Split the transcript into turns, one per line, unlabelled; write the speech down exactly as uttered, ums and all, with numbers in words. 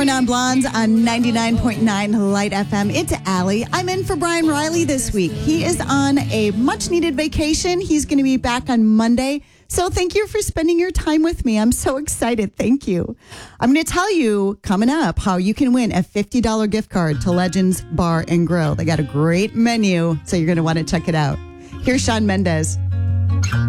Blowing on Blondes on ninety-nine point nine Light F M. It's Allie. I'm in for Brian Riley this week. He is on a much-needed vacation. He's going to be back on Monday. So thank you for spending your time with me. I'm so excited. Thank you. I'm going to tell you coming up how you can win a fifty dollars gift card to Legends Bar and Grill. They got a great menu, so you're going to want to check it out. Here's Shawn Mendes.